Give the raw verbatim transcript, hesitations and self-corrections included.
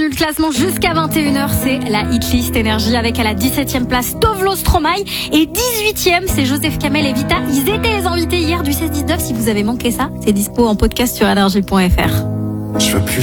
Le classement jusqu'à vingt et une heures, c'est la Hitlist Énergie avec à la dix-septième place Tovlo Stromae et dix-huitième, c'est Joseph Kamel et Vita. Ils étaient les invités hier du seize dix-neuf. Si vous avez manqué ça, c'est dispo en podcast sur énergie point f r. Je veux plus